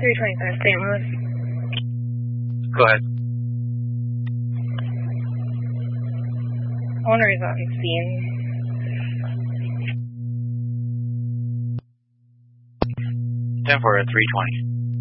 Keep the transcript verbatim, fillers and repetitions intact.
three twenty-five Saint Louis. Go ahead. Owner is on scene. ten four at three twenty.